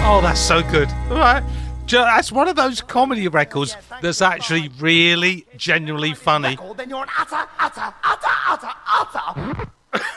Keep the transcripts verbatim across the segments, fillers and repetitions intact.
Oh, that's so good. All right. That's one of those comedy records that's actually really, genuinely funny. Then you're an utter, utter, utter, utter, utter.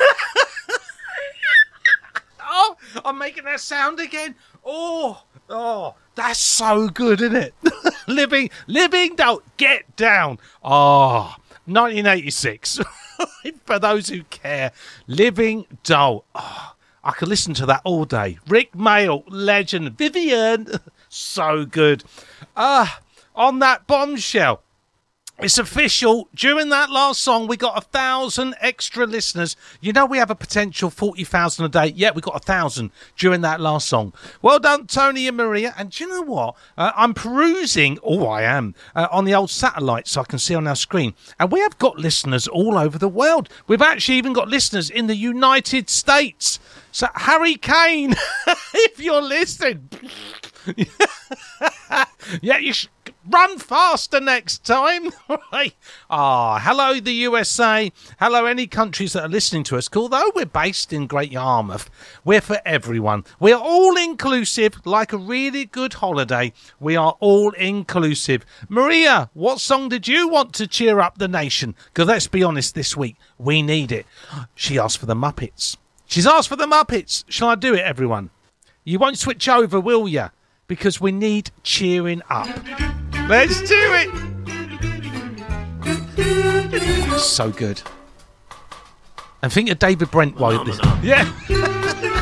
Oh, I'm making that sound again. Oh, oh, that's so good, isn't it? living, living, don't get down. Oh, nineteen eighty-six. For those who care, Living Doll. Oh, I could listen to that all day. Rick Mail, legend. Vivian, so good. Ah, uh, on that bombshell. It's official. During that last song, we got a thousand extra listeners. You know we have a potential forty thousand a day. Yeah, we got a thousand during that last song. Well done, Tony and Maria. And do you know what? Uh, I'm perusing, oh, I am, uh, on the old satellite so I can see on our screen. And we have got listeners all over the world. We've actually even got listeners in the United States. So, Harry Kane, if you're listening, yeah, you should. Run faster next time. Right. Ah, hello the U S A. Hello any countries that are listening to us. Although we're based in Great Yarmouth, we're for everyone. We are all inclusive, like a really good holiday. We are all inclusive. Maria, what song did you want to cheer up the nation? Because let's be honest, this week, we need it. She asked for the Muppets. She's asked for the Muppets. Shall I do it, everyone? You won't switch over, will you? Because we need cheering up. Let's do it! So good. And think of David Brent while you're listening. Yeah.